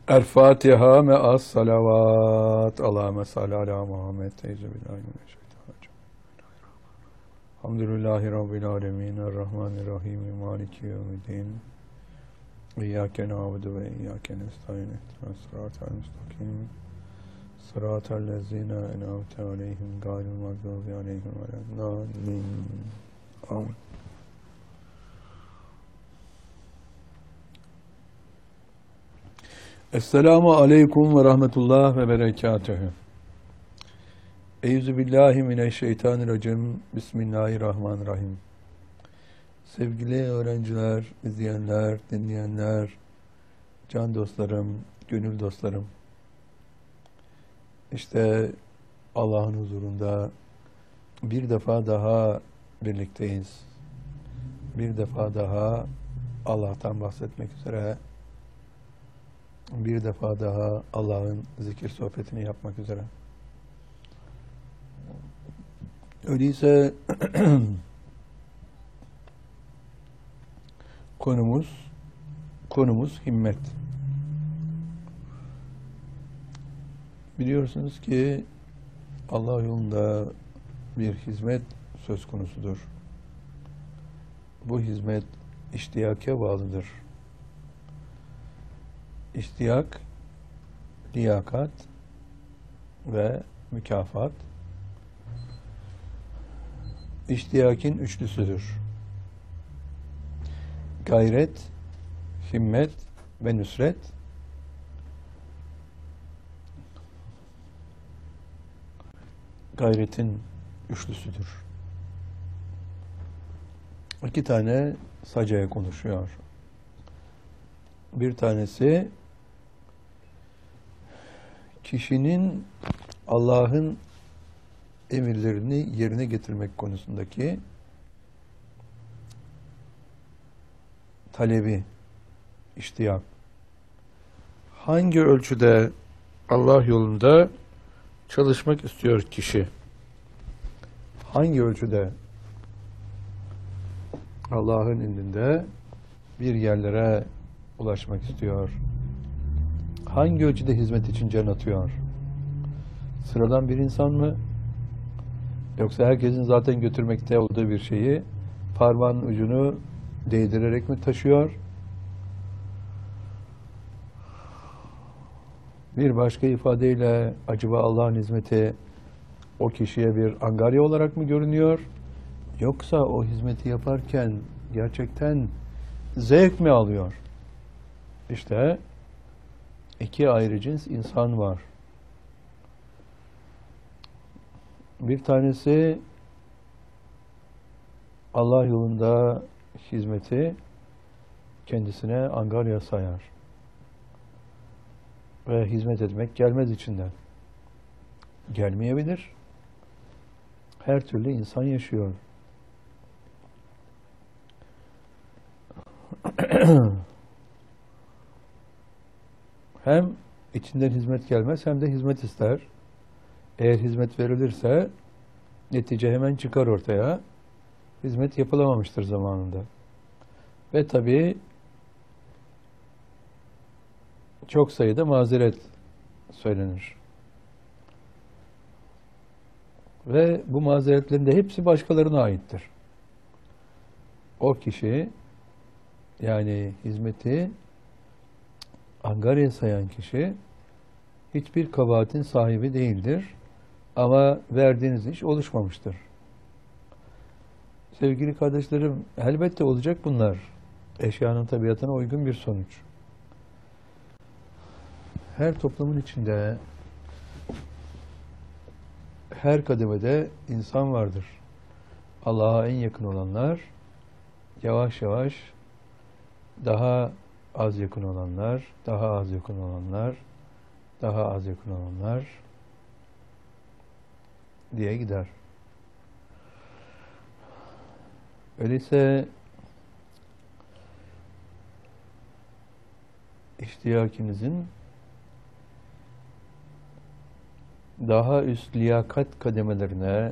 El Fatiha me'as salavat. Allahümme salli ala Muhammed. Euzubillahimineşşeytanirracim. Elhamdülillahi Rabbil alemin. Errahmanirrahim. Maliki yevmiddin. İyyâke na'budu ve iyyâke nestaîn. İhdinas sıratal müstakim. Sıratal lezîne en'amte aleyhim gâyril mağdûbi aleyhim veleddâllîn. Amin. Esselamu aleyküm ve rahmetullah ve berekatühü. Euzubillahimineşşeytanirracim. Bismillahirrahmanirrahim. Sevgili öğrenciler, izleyenler, dinleyenler, can dostlarım, gönül dostlarım. İşte Allah'ın huzurunda bir defa daha birlikteyiz. Bir defa daha Allah'tan bahsetmek üzere, bir defa daha Allah'ın zikir sohbetini yapmak üzere. Öyleyse konumuz himmet. Biliyorsunuz ki Allah yolunda bir hizmet söz konusudur. Bu hizmet iştiyaka bağlıdır. İştiyak, liyakat ve mükafat iştiyakin üçlüsüdür. Gayret, himmet ve nusret gayretin üçlüsüdür. İki tane sacaya konuşuyor. Bir tanesi kişinin Allah'ın emirlerini yerine getirmek konusundaki talebi, iştiyak. Hangi ölçüde Allah yolunda çalışmak istiyor kişi? Hangi ölçüde Allah'ın indinde bir yerlere ulaşmak istiyor? Hangi ölçüde hizmet için can atıyor? Sıradan bir insan mı? Yoksa herkesin zaten götürmekte olduğu bir şeyi parmağın ucunu değdirerek mi taşıyor? Bir başka ifadeyle acaba Allah'ın hizmeti o kişiye bir angarya olarak mı görünüyor? Yoksa o hizmeti yaparken gerçekten zevk mi alıyor? İşte iki ayrı cins insan var. Bir tanesi Allah yolunda hizmeti kendisine angarya sayar. Ve hizmet etmek gelmez içinden. Gelmeyebilir. Her türlü insan yaşıyor. Hem içinden hizmet gelmez hem de hizmet ister. Eğer hizmet verilirse netice hemen çıkar ortaya. Hizmet yapılamamıştır zamanında. Ve tabii çok sayıda mazeret söylenir. Ve bu mazeretlerin de hepsi başkalarına aittir. O kişi, yani hizmeti angarya sayan kişi hiçbir kabahatin sahibi değildir. Ama verdiğiniz iş oluşmamıştır. Sevgili kardeşlerim, elbette olacak bunlar. Eşyanın tabiatına uygun bir sonuç. Her toplumun içinde, her kademede insan vardır. Allah'a en yakın olanlar, yavaş yavaş daha az yakın olanlar, daha az yakın olanlar, daha az yakın olanlar diye gider. Öyleyse iştiyakinizin daha üst liyakat kademelerine